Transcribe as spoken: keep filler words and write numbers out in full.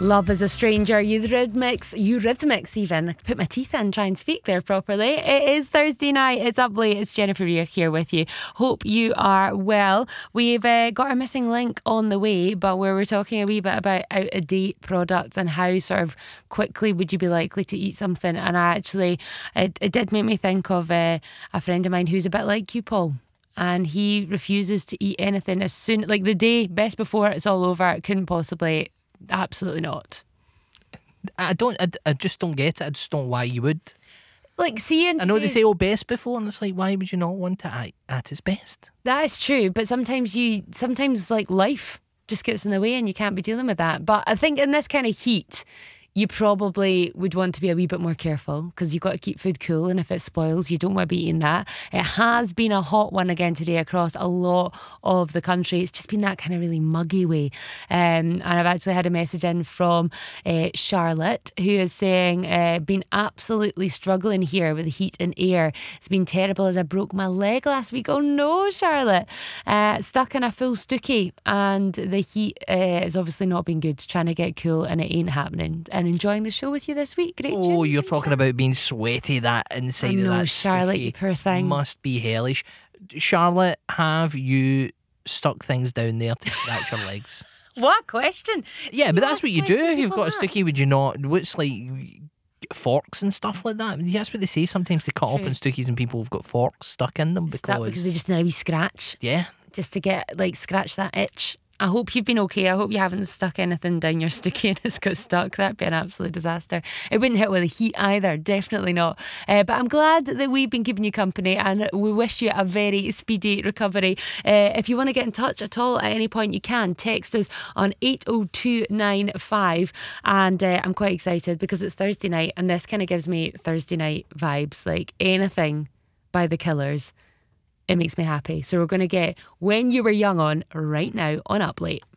Love is a Stranger, Eurythmics, Eurythmics even. I put my teeth in, try and speak there properly. It is Thursday night, it's up late, it's Jennifer Rea here with you. Hope you are well. We've uh, got our missing link on the way, but where we're talking a wee bit about out-of-date products and how sort of quickly would you be likely to eat something. And I actually, it, it did make me think of uh, a friend of mine who's a bit like you, Paul. And he refuses to eat anything as soon, like the day, best before it's all over, couldn't possibly... Absolutely not. I don't. I, I just don't get it. I just don't know why you would. Like, see, I know they say oh best before, and it's like, why would you not want it at, at its best? That is true, but sometimes you, sometimes like life just gets in the way, and you can't be dealing with that. But I think in this kind of heat, you probably would want to be a wee bit more careful because you've got to keep food cool, and if it spoils, you don't want to be eating that. It has been a hot one again today across a lot of the country. It's just been that kind of really muggy way. Um, and I've actually had a message in from uh, Charlotte, who is saying, uh, been absolutely struggling here with the heat and air. It's been terrible as I broke my leg last week. Oh no, Charlotte. Uh, stuck in a full stookie, and the heat uh, has obviously not been good. Trying to get cool, and it ain't happening. And enjoying the show with you this week. Great. Oh, you're talking about being sweaty. That inside I know, of that Charlotte, you poor thing. Must be hellish. Charlotte, have you stuck things down there to scratch your legs? What question? Yeah, you but that's what you do if you've got that. a stookie. Would you not? What's like forks and stuff like that? That's what they say sometimes. They cut True. open stookies and people have got forks stuck in them because, Stuck because they just need a wee scratch. Yeah, just to get like scratch that itch. I hope you've been okay. I hope you haven't stuck anything down your stookie and it's got stuck. That'd be an absolute disaster. It wouldn't hit with the heat either. Definitely not. Uh, but I'm glad that we've been keeping you company, and we wish you a very speedy recovery. Uh, if you want to get in touch at all at any point, you can text us on eight oh two nine five. And uh, I'm quite excited because it's Thursday night, and this kind of gives me Thursday night vibes. Like anything by The Killers, it makes me happy. So we're going to get When You Were Young on right now on Up Late.